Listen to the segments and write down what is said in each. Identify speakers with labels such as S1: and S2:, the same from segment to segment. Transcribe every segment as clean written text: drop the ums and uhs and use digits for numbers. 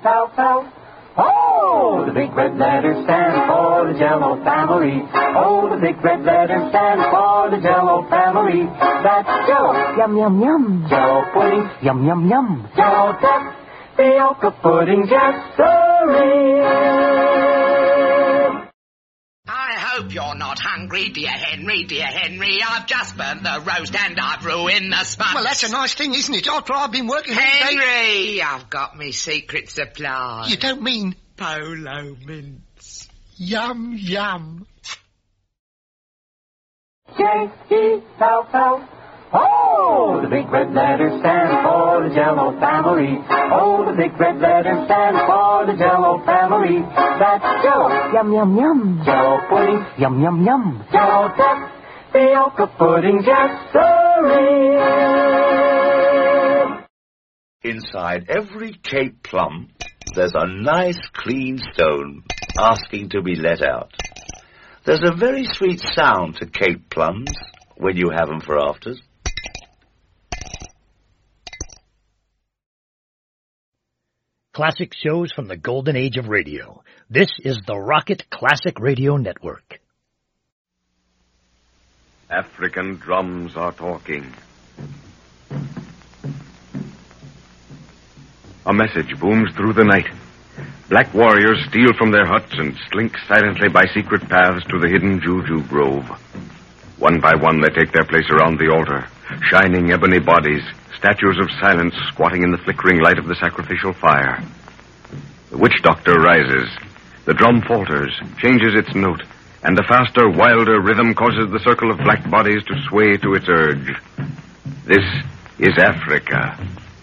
S1: south, south. Oh, the big red letters stand for the Jell-O family. Oh, the big red letters stand for the Jell-O family. That's Jell-O.
S2: Yum, yum, yum.
S1: Jell-O pudding.
S2: Yum, yum, yum.
S1: Jell-O tapioca pudding, yes,
S3: I hope you're not hungry, dear Henry, dear Henry. I've just burnt the roast and I've ruined the sponge.
S4: Well, that's a nice thing, isn't it? After I've been working all day...
S3: Henry, I've got me secret supply.
S4: You don't mean...
S3: Polo mints.
S4: Yum, yum.
S1: J-E-L-L. Oh, the big red letters stand for the Jell-O family. Oh, the big red letters stand for the Jell-O family. That's Jell-O.
S2: Yum, yum, yum.
S1: Jell-O pudding.
S2: Yum, yum, yum.
S1: Jell-O tapioca pudding, yes, sirree.
S5: Inside every Cape plum, there's a nice clean stone asking to be let out. There's a very sweet sound to Cape plums when you have them for afters.
S6: Classic shows from the golden age of radio. This is the Rocket Classic Radio Network.
S7: African drums are talking. A message booms through the night. Black warriors steal from their huts and slink silently by secret paths to the hidden Juju Grove. One by one, they take their place around the altar, shining ebony bodies, statues of silence squatting in the flickering light of the sacrificial fire. The witch doctor rises. The drum falters, changes its note, and the faster, wilder rhythm causes the circle of black bodies to sway to its urge. This is Africa.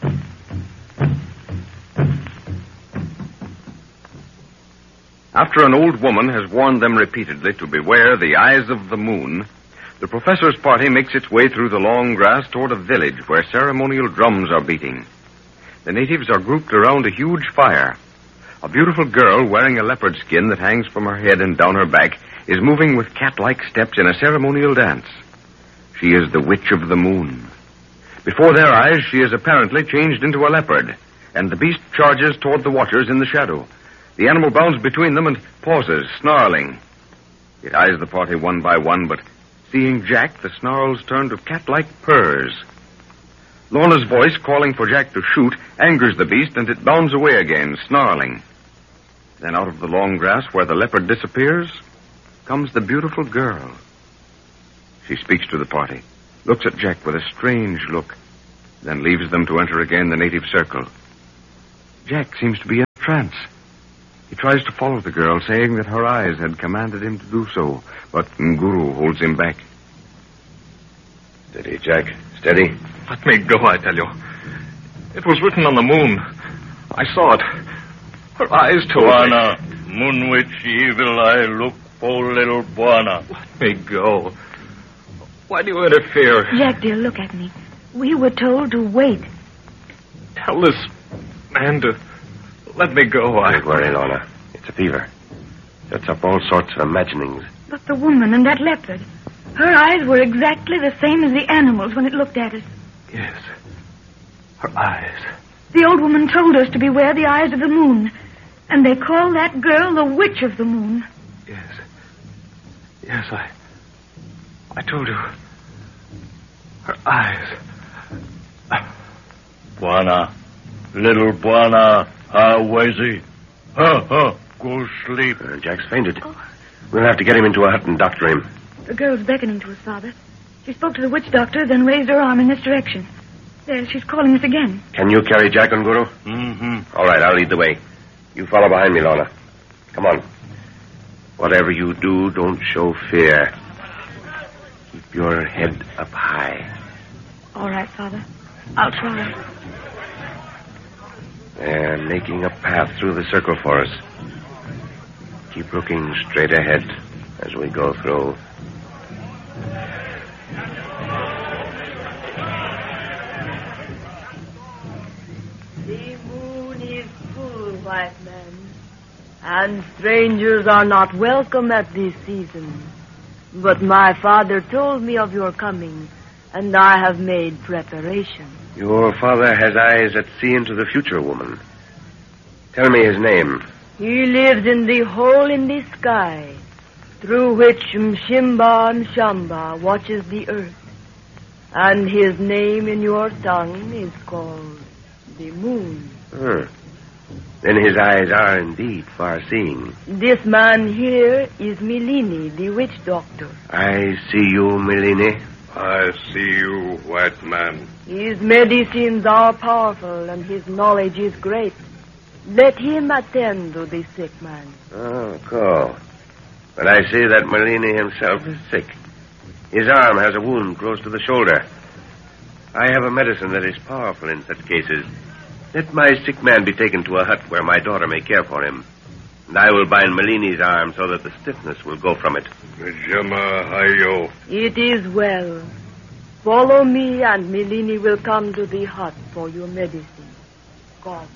S7: After an old woman has warned them repeatedly to beware the eyes of the moon, the professor's party makes its way through the long grass toward a village where ceremonial drums are beating. The natives are grouped around a huge fire. A beautiful girl wearing a leopard skin that hangs from her head and down her back is moving with cat-like steps in a ceremonial dance. She is the Witch of the Moon. Before their eyes, she is apparently changed into a leopard, and the beast charges toward the watchers in the shadow. The animal bounds between them and pauses, snarling. It eyes the party one by one, but seeing Jack, the snarls turn to cat-like purrs. Lorna's voice, calling for Jack to shoot, angers the beast, and it bounds away again, snarling. Then out of the long grass where the leopard disappears, comes the beautiful girl. She speaks to the party, looks at Jack with a strange look, then leaves them to enter again the native circle. Jack seems to be in a trance. He tries to follow the girl, saying that her eyes had commanded him to do so, but Nguru holds him back.
S8: Steady, Jack. Steady.
S9: Let me go, I tell you. It was written on the moon. I saw it. Her eyes told
S10: Bwana, moon witch evil eye, look for little Bwana.
S9: Let me go. Why do you interfere?
S11: Jack, dear, look at me. We were told to wait.
S9: Tell this man to let me go.
S8: Don't worry, Lorna. It's a fever. Sets up all sorts of imaginings.
S11: But the woman and that leopard, her eyes were exactly the same as the animals when it looked at us.
S9: Yes. Her eyes.
S11: The old woman told us to beware the eyes of the moon. And they call that girl the Witch of the Moon.
S9: Yes. Yes, I told you. Her eyes.
S10: Bwana, little Bwana, Wazzy. Go sleep.
S8: Jack's fainted. Oh. We'll have to get him into a hut and doctor him.
S11: The girl's beckoning to us, Father. She spoke to the witch doctor, then raised her arm in this direction. There, she's calling us again.
S8: Can you carry Jack, Nguru?
S10: Mm-hmm.
S8: All right, I'll lead the way. You follow behind me, Lorna. Come on. Whatever you do, don't show fear. Keep your head up high.
S11: All right, Father. I'll try.
S8: They're making a path through the circle for us. Keep looking straight ahead as we go through.
S12: The moon is full, white man, and strangers are not welcome at this season. But my father told me of your coming, and I have made preparation.
S8: Your father has eyes that see into the future, woman. Tell me his name.
S12: He lives in the hole in the sky, through which Mshimba Mshamba watches the earth. And his name in your tongue is called the moon.
S8: Then his eyes are indeed far-seeing.
S12: This man here is Milini, the witch doctor.
S8: I see you, Milini.
S13: I see you, white man.
S12: His medicines are powerful and his knowledge is great. Let him attend to the sick man.
S8: Oh, cool. But I see that Milini himself is sick. His arm has a wound close to the shoulder. I have a medicine that is powerful in such cases. Let my sick man be taken to a hut where my daughter may care for him. And I will bind Milini's arm so that the stiffness will go from it.
S12: It is well. Follow me and Milini will come to the hut for your medicine. God.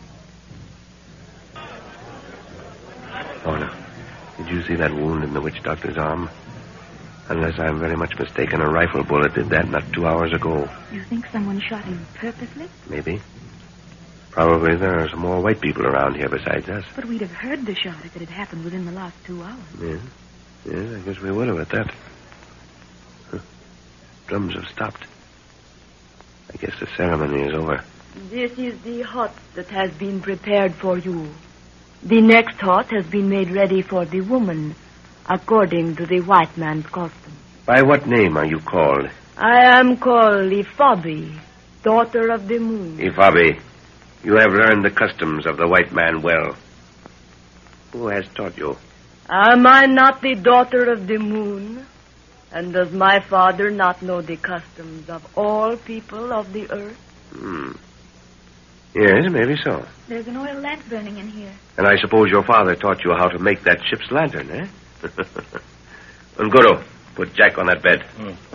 S8: Lorna, did you see that wound in the witch doctor's arm? Unless I'm very much mistaken, a rifle bullet did that not 2 hours ago.
S11: You think someone shot him purposely?
S8: Maybe. Probably there are some more white people around here besides us.
S11: But we'd have heard the shot if it had happened within the last 2 hours.
S8: Yes, I guess we would have at that. Drums have stopped. I guess the ceremony is over.
S12: This is the hut that has been prepared for you. The next hut has been made ready for the woman, according to the white man's custom.
S8: By what name are you called?
S12: I am called Ifabi, daughter of the moon.
S8: Ifabi, you have learned the customs of the white man well. Who has taught you?
S12: Am I not the daughter of the moon? And does my father not know the customs of all people of the earth?
S8: Yes, maybe so.
S11: There's an oil lamp burning in here.
S8: And I suppose your father taught you how to make that ship's lantern, eh? Unguru, put Jack on that bed.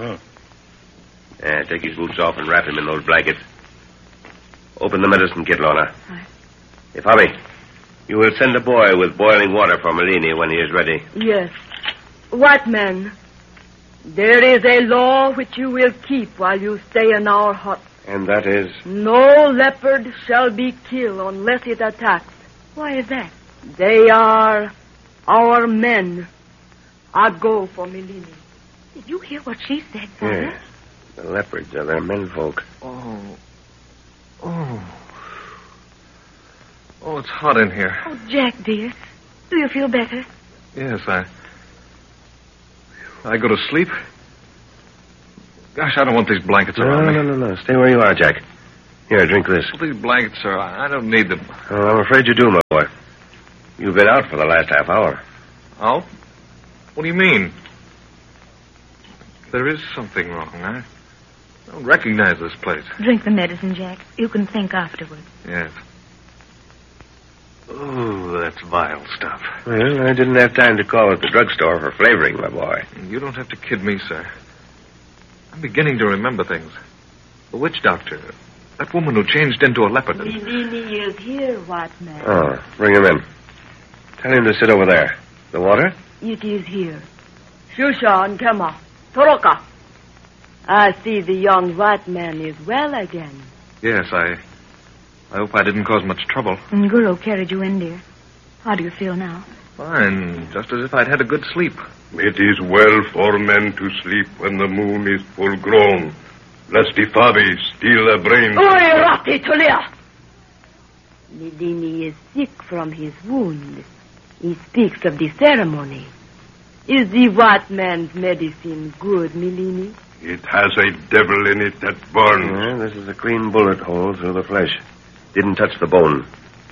S8: Take his boots off and wrap him in those blankets. Open the medicine kit, Lorna.
S11: Right.
S8: Ifabi, you will send a boy with boiling water for Milini when he is ready.
S12: Yes. White man, there is a law which you will keep while you stay in our hut.
S8: And that is?
S12: No leopard shall be killed unless it attacks.
S11: Why is that?
S12: They are our men. I go for Milini.
S11: Did you hear what she said, Father?
S8: Yes. The leopards are their menfolk.
S9: Oh, it's hot in here.
S11: Oh, Jack, dear. Do you feel better?
S9: Yes, I go to sleep. Gosh, I don't want these blankets around me.
S8: No. Stay where you are, Jack. Here, drink this.
S9: Well, these blankets, sir, I don't need them.
S8: Oh, I'm afraid you do, my boy. You've been out for the last half hour.
S9: Out? What do you mean? There is something wrong. I don't recognize this place.
S11: Drink the medicine, Jack. You can think afterwards.
S9: Yes. Oh, that's vile stuff.
S8: Well, I didn't have time to call at the drugstore for flavoring, my boy.
S9: You don't have to kid me, sir. I'm beginning to remember things. The witch doctor, that woman who changed into a leopard.
S12: Milini is here, white man.
S8: Oh, bring him in. Tell him to sit over there. The water?
S12: It is here. Shusha and Kema. Toroka. I see the young white man is well again.
S9: Yes, I hope I didn't cause much trouble.
S11: Nguru carried you in, dear. How do you feel now?
S9: Fine, just as if I'd had a good sleep.
S13: It is well for men to sleep when the moon is full grown, lest Ifabi steal their brains.
S12: Oi, Rati Tulia! Milini is sick from his wound. He speaks of the ceremony. Is the white man's medicine good, Milini?
S13: It has a devil in it that burns.
S8: Yeah, this is a clean bullet hole through the flesh. Didn't touch the bone.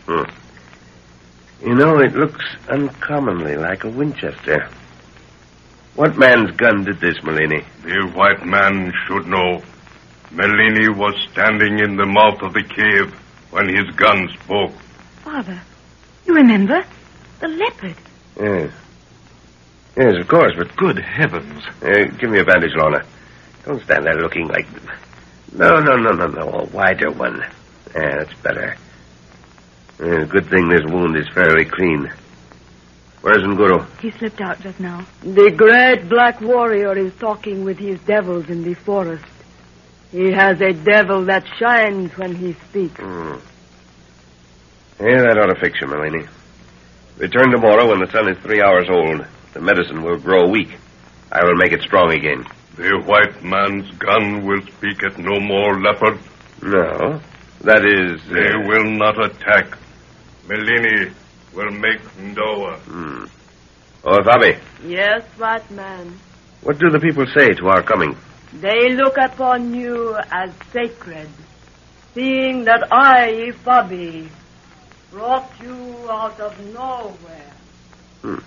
S8: You know, it looks uncommonly like a Winchester. What man's gun did this, Milini?
S13: The white man should know. Milini was standing in the mouth of the cave when his gun spoke.
S11: Father, you remember? The leopard.
S8: Yes. Yes, of course, but...
S9: Good heavens.
S8: Give me a bandage, Lorna. Don't stand there looking like... No. A wider one. That's better. Good thing this wound is fairly clean. Where's Nguru?
S11: He slipped out just now.
S12: The great black warrior is talking with his devils in the forest. He has a devil that shines when he speaks.
S8: Yeah, that ought to fix you, Melanie. Return tomorrow when the sun is 3 hours old. The medicine will grow weak. I will make it strong again.
S13: The white man's gun will speak at no more, leopard.
S8: No. That is...
S13: They will not attack. Melini will make Ndoa.
S8: Oh, Fabi,
S12: Yes, white man.
S8: what do the people say to our coming?
S12: They look upon you as sacred, seeing that I, Fabi, brought you out of nowhere.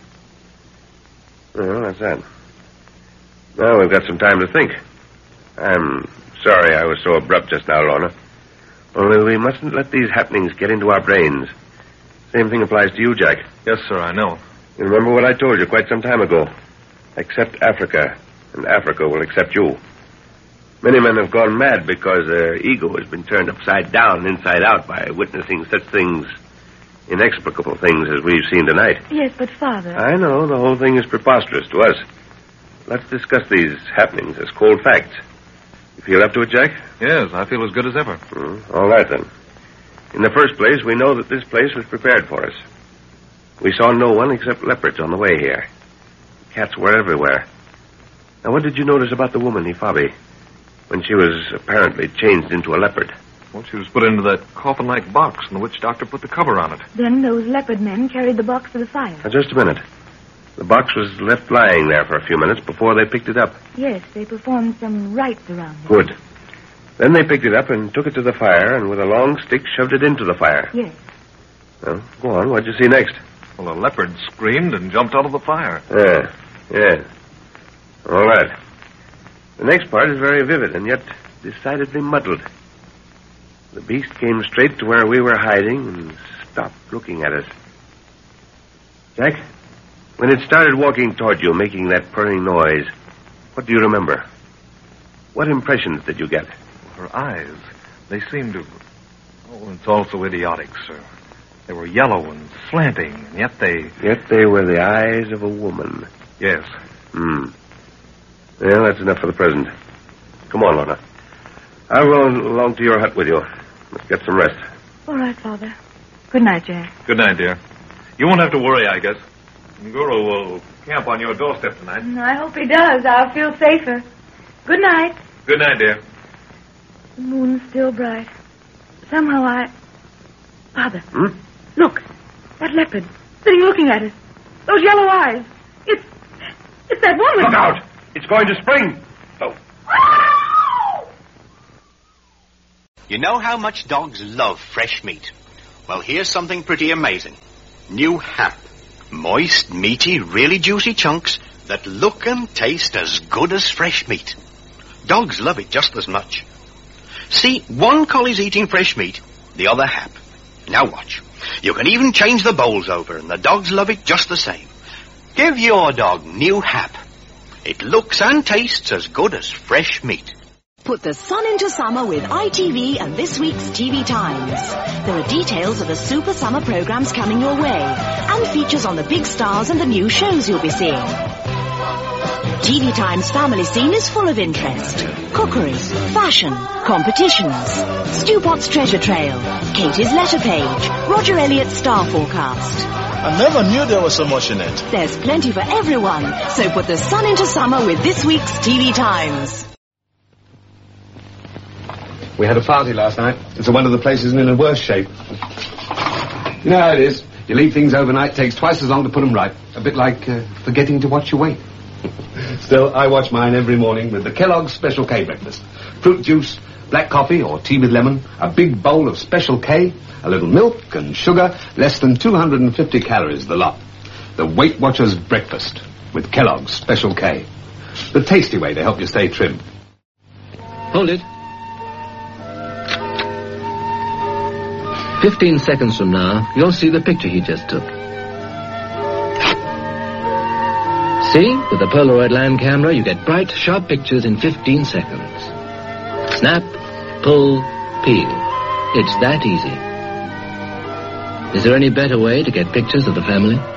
S8: Well, that's that. Now we've got some time to think. I'm sorry I was so abrupt just now, Lorna. Only we mustn't let these happenings get into our brains. Same thing applies to you, Jack.
S9: Yes, sir, I know.
S8: You remember what I told you quite some time ago. Accept Africa, and Africa will accept you. Many men have gone mad because their ego has been turned upside down and inside out by witnessing such things, inexplicable things as we've seen tonight.
S11: Yes, but Father...
S8: I know, the whole thing is preposterous to us. Let's discuss these happenings as cold facts. You feel up to it, Jack?
S9: Yes, I feel as good as ever.
S8: All right, then. In the first place, we know that this place was prepared for us. We saw no one except leopards on the way here. Cats were everywhere. Now, what did you notice about the woman, Ifabi, when she was apparently changed into a leopard?
S9: Well, she was put into that coffin-like box, and the witch doctor put the cover on it.
S11: Then those leopard men carried the box to the fire.
S8: Now, just a minute. The box was left lying there for a few minutes before they picked it up.
S11: Yes, they performed some rites around it.
S8: Good. Then they picked it up and took it to the fire and with a long stick shoved it into the fire.
S11: Yes.
S8: Well, go on. What'd you see next?
S9: Well, a leopard screamed and jumped out of the fire.
S8: Yeah. All right. The next part is very vivid and yet decidedly muddled. The beast came straight to where we were hiding and stopped looking at us. Jack, when it started walking toward you, making that purring noise, what do you remember? What impressions did you get?
S9: Her eyes, they seemed to... Oh, it's also idiotic, sir. They were yellow and slanting, and yet they...
S8: Yet they were the eyes of a woman.
S9: Yes.
S8: Well, that's enough for the present. Come on, Lorna. I'll roll along to your hut with you. Let's get some rest.
S11: All right, Father. Good night, Jack.
S9: Good night, dear. You won't have to worry, I guess. Guru will camp on your doorstep tonight.
S11: I hope he does. I'll feel safer. Good night.
S9: Good night, dear.
S11: The moon's still bright. Somehow Father. Look. That leopard. Sitting looking at us. Those yellow eyes. It's that woman.
S8: Look out! It's going to spring. Oh.
S14: You know how much dogs love fresh meat? Well, here's something pretty amazing. New hap. Moist, meaty, really juicy chunks that look and taste as good as fresh meat. Dogs love it just as much. See, one collie's eating fresh meat, the other hap. Now watch. You can even change the bowls over, and the dogs love it just the same. Give your dog new hap. It looks and tastes as good as fresh meat.
S15: Put the sun into summer with ITV and this week's TV Times. There are details of the super summer programs coming your way and features on the big stars and the new shows you'll be seeing. TV Times family scene is full of interest. Cookery, fashion, competitions, Stu Potts treasure trail, Katie's letter page, Roger Elliott's star forecast.
S16: I never knew there was so much in it.
S15: There's plenty for everyone, so put the sun into summer with this week's TV Times.
S17: We had a party last night. It's a wonder the place isn't in a worse shape. You know how it is. You leave things overnight, takes twice as long to put them right. A bit like forgetting to watch your weight. Still, I watch mine every morning with the Kellogg's Special K breakfast. Fruit juice, black coffee or tea with lemon, a big bowl of Special K, a little milk and sugar, less than 250 calories the lot. The Weight Watchers breakfast with Kellogg's Special K. The tasty way to help you stay trim.
S18: Hold it. 15 seconds from now, you'll see the picture he just took. See? With the Polaroid land camera, you get bright, sharp pictures in 15 seconds. Snap, pull, peel. It's that easy. Is there any better way to get pictures of the family?